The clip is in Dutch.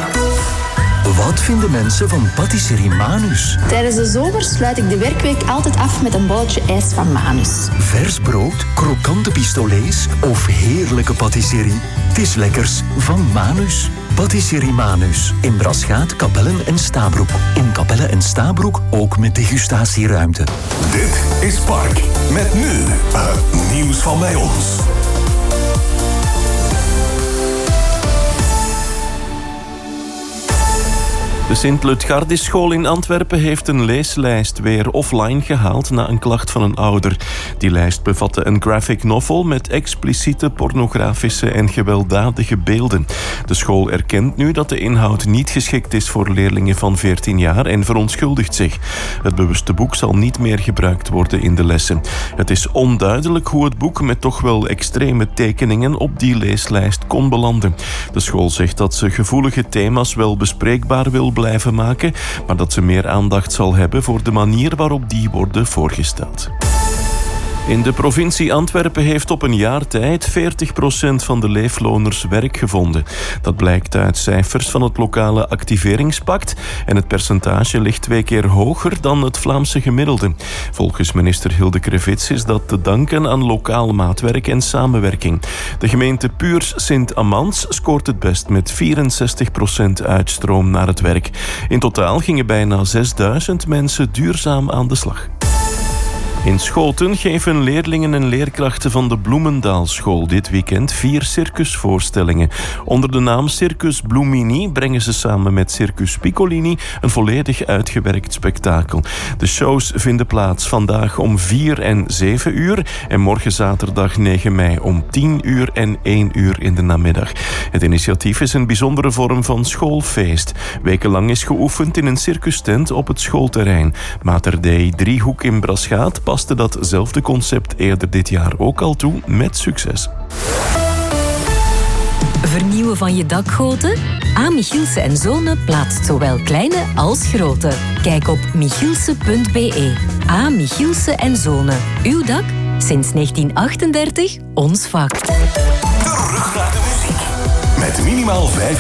Wat vinden mensen van Patisserie Manus? Tijdens de zomer sluit ik de werkweek altijd af met een bolletje ijs van Manus. Vers brood, krokante pistolets of heerlijke patisserie. Het is lekkers van Manus. Patisserie Manus. In Braschaat, Kapellen en Stabroek. In Kapellen en Stabroek ook met degustatieruimte. Dit is Park. Met nu nieuws van bij ons. De Sint-Lutgardisschool in Antwerpen heeft een leeslijst weer offline gehaald na een klacht van een ouder. Die lijst bevatte een graphic novel met expliciete pornografische en gewelddadige beelden. De school erkent nu dat de inhoud niet geschikt is voor leerlingen van 14 jaar en verontschuldigt zich. Het bewuste boek zal niet meer gebruikt worden in de lessen. Het is onduidelijk hoe het boek met toch wel extreme tekeningen op die leeslijst kon belanden. De school zegt dat ze gevoelige thema's wel bespreekbaar wil blijven maken, maar dat ze meer aandacht zal hebben voor de manier waarop die worden voorgesteld. In de provincie Antwerpen heeft op een jaar tijd 40% van de leefloners werk gevonden. Dat blijkt uit cijfers van het lokale activeringspact en het percentage ligt 2 keer hoger dan het Vlaamse gemiddelde. Volgens minister Hilde Krevits is dat te danken aan lokaal maatwerk en samenwerking. De gemeente Puurs-Sint-Amans scoort het best met 64% uitstroom naar het werk. In totaal gingen bijna 6000 mensen duurzaam aan de slag. In Schoten geven leerlingen en leerkrachten van de Bloemendaalschool dit weekend 4 circusvoorstellingen. Onder de naam Circus Bloemini brengen ze samen met Circus Piccolini een volledig uitgewerkt spektakel. De shows vinden plaats vandaag om 4 en 7 uur en morgen zaterdag 9 mei om 10 uur en 1 uur in de namiddag. Het initiatief is een bijzondere vorm van schoolfeest. Wekenlang is geoefend in een circustent op het schoolterrein. Mater Dei Driehoek in Braschaat paste datzelfde concept eerder dit jaar ook al toe met succes. Vernieuwen van je dakgoten? A. Michielse & Zonen plaatst zowel kleine als grote. Kijk op michielse.be. A. Michielse & Zonen. Uw dak? Sinds 1938 ons vak. Terug naar de muziek. Met minimaal 5